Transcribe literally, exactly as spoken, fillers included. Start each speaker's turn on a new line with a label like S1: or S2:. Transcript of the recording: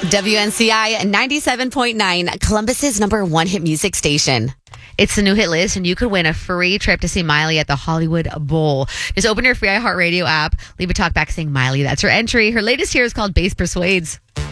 S1: W N C I ninety-seven point nine, Columbus's number one hit music station.
S2: It's the new hit list, and you could win a free trip to see Miley at the Hollywood Bowl. Just open your free iHeartRadio app, leave a talk back saying Miley. That's her entry. Her latest here is called Bass Persuades.